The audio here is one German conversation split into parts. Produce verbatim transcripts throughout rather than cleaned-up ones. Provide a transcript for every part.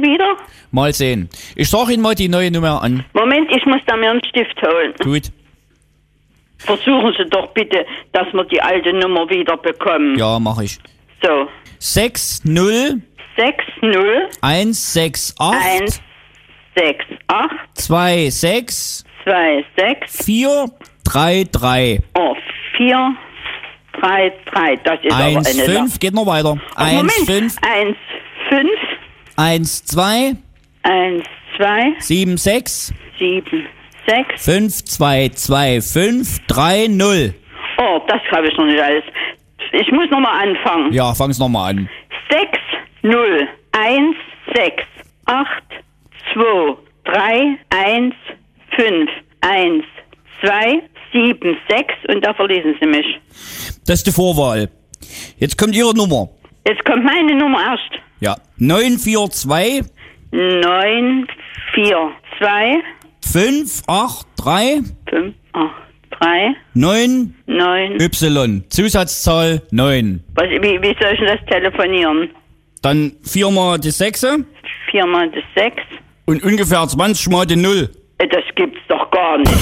wieder? Mal sehen. Ich sag Ihnen mal die neue Nummer an. Moment, ich muss da mir einen Stift holen. Gut. Versuchen Sie doch bitte, dass wir die alte Nummer wieder bekommen. Ja, mach ich. So. sechs null sechs null eins sechs acht eins sechs acht zwei sechs zwei sechs vier drei drei. Oh, vier drei drei. Das ist eins aber eine fünf, geht noch weiter. Ach, eins Moment. fünf eins fünf eins zwei eins zwei sieben sechs sieben sechs. fünf zwei zwei fünf drei null. Oh, das habe ich noch nicht alles. Ich muss nochmal anfangen. Ja, fang's nochmal an. sechs null eins sechs acht zwei drei eins fünf eins zwei sieben sechs und da verlesen Sie mich. Das ist die Vorwahl. Jetzt kommt Ihre Nummer. Jetzt kommt meine Nummer erst. Ja. neun vier zwei neun vier zwei fünf acht drei fünf acht drei neun neun. Y. Zusatzzahl neun. Was, wie, wie soll ich denn das telefonieren? Dann viermal die sechs vier mal das sechs. und ungefähr zwanzig mal die null. Das gibt's doch gar nicht.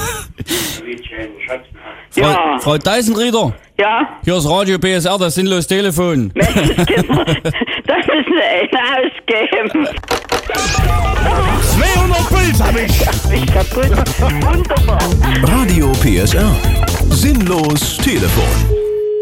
Frau, Ja. Frau Deisenrieder, Ja? hier ist Radio B S R, das sinnlos Telefon. Menschenskinder, da müssen Sie einen ausgeben. zweihundert Puls hab ich. Ich kaputt. Wunderbar. Radio P S R. Sinnlos Telefon.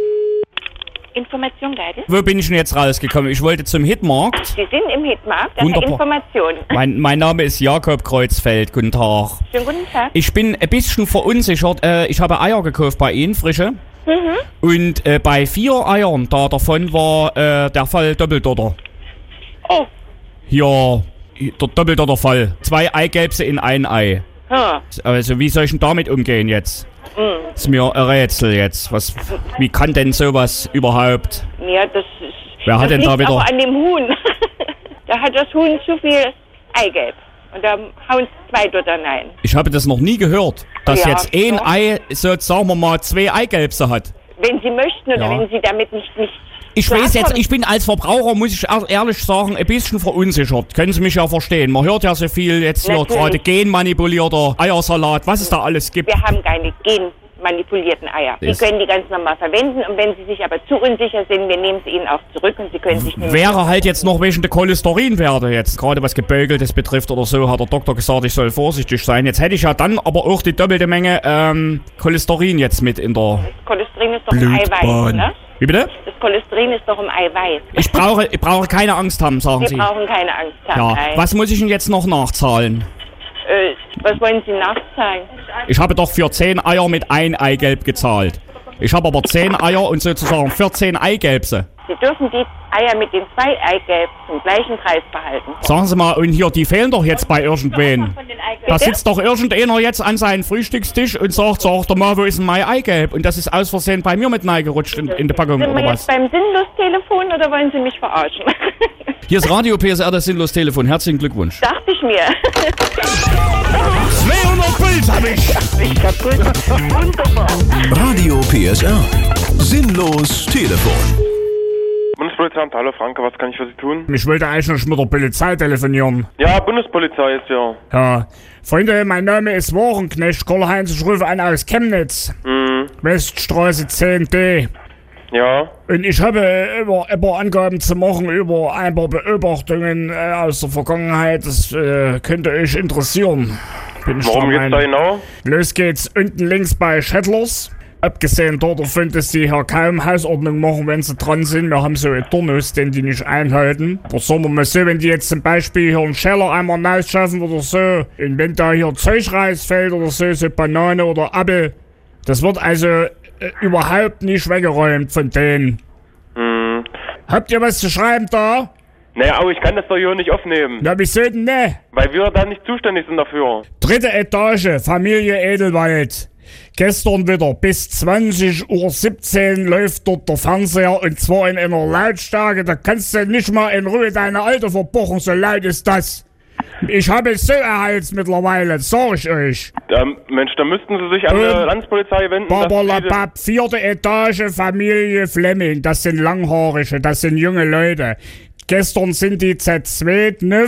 Information leider. Wo bin ich denn jetzt rausgekommen? Ich wollte zum Hitmarkt. Sie sind im Hitmarkt, daher Wunderbar. Information. Mein, mein Name ist Jakob Kreuzfeld. Guten Tag. Schönen guten Tag. Ich bin ein bisschen verunsichert. Äh, ich habe Eier gekauft bei Ihnen, frische. Mhm. Und äh, bei vier Eiern, da davon war äh, der Fall Doppeldotter. Oh, Hier, der Doppeldotter Fall. Zwei Eigelbse in ein Ei. hm. Also wie soll ich denn damit umgehen jetzt? Mhm. Ist mir ein Rätsel jetzt. Was, wie kann denn sowas überhaupt? Ja, das ist... Wer hat das denn da liegt wieder- auch an dem Huhn. Da hat das Huhn zu viel Eigelb. Und da hauen zwei dort rein. Ich habe das noch nie gehört, dass Ja, jetzt ein doch. Ei, so sagen wir mal, zwei Eigelbse hat. Wenn Sie möchten oder Ja. wenn Sie damit nicht... nicht Ich weiß jetzt, klarkommen. ich bin als Verbraucher, muss ich ehr- ehrlich sagen, ein bisschen verunsichert. Können Sie mich ja verstehen. Man hört ja so viel jetzt hier Natürlich. gerade genmanipulierter Eiersalat, was es da alles gibt. Wir haben keine genmanipulierten Eier. Sie Das- können die ganz normal verwenden und wenn Sie sich aber zu unsicher sind, wir nehmen sie Ihnen auch zurück und Sie können sich... nämlich- Wäre halt jetzt noch wegen der Cholesterinwerte jetzt, gerade was Gebögeltes betrifft oder so, hat der Doktor gesagt, ich soll vorsichtig sein. Jetzt hätte ich ja dann aber auch die doppelte Menge ähm, Cholesterin jetzt mit in der Cholesterin ist doch im Eiweiß, Blutbahn. ne? Wie bitte? Das Cholesterin ist doch im Eiweiß. Ich brauche, ich brauche keine Angst haben, sagen Sie Sie. brauchen keine Angst haben. Ja, Nein. was muss ich denn jetzt noch nachzahlen? Äh, was wollen Sie nachzahlen? Ich habe doch für zehn Eier mit ein Eigelb gezahlt. Ich habe aber zehn Eier und sozusagen vierzehn Eigelbse. Sie dürfen die Eier mit den zwei Eigelb zum gleichen Preis behalten. Sagen Sie mal, und hier, die fehlen doch jetzt bei irgendwen. Da sitzt doch irgendeiner jetzt an seinem Frühstückstisch und sagt, sag doch mal, wo ist denn mein Eigelb? Und das ist aus Versehen bei mir mit reingerutscht in, in die Packung Sind wir oder jetzt was? beim Sinnlos-Telefon oder wollen Sie mich verarschen? Hier ist Radio P S R, das sinnlos Telefon. Herzlichen Glückwunsch. Dachte ich mir. zweihundert Puls hab ich. Ich kaputt. Wunderbar. Radio P S R. Sinnlos Telefon. Bundespolizei, hallo Franke, was kann ich für Sie tun? Ich wollte eigentlich noch mit der Polizei telefonieren. Ja, Bundespolizei ist ja. Ja. Freunde, mein Name ist Warenknecht Karl-Heinz, ich rufe an aus Chemnitz. Mhm. Weststraße zehn D. Ja. Und ich habe immer, immer Angaben zu machen über ein paar Beobachtungen äh, aus der Vergangenheit. Das äh, könnte euch interessieren. Bin ich Worum der geht's da Meinung. genau? Los geht's unten links bei Shettlers. Abgesehen davon, dass die hier kaum Hausordnung machen, wenn sie dran sind. Wir haben so einen Turnus, den die nicht einhalten. Aber sagen wir mal so, wenn die jetzt zum Beispiel hier einen Scheller einmal rausschaffen oder so, und wenn da hier Zeug rausfällt oder so, so Banane oder Apfel, das wird also äh, überhaupt nicht weggeräumt von denen. Hm. Habt ihr was zu schreiben da? Naja, aber ich kann das doch hier nicht aufnehmen. Na, wieso denn ne? Weil wir da nicht zuständig sind dafür. Dritte Etage, Familie Edelwald. Gestern wieder bis zwanzig Uhr siebzehn läuft dort der Fernseher und zwar in einer Lautstärke, da kannst du nicht mal in Ruhe deine Alte verpochen, so laut ist das. Ich habe so erheizt mittlerweile, das sag ich euch. Ähm, Mensch, da müssten Sie sich an die Ähm, Landespolizei wenden. dass die das- Babalabab, vierte Etage, Familie Flemming, das sind Langhaarige, das sind junge Leute. Gestern sind die zerzweht, ne?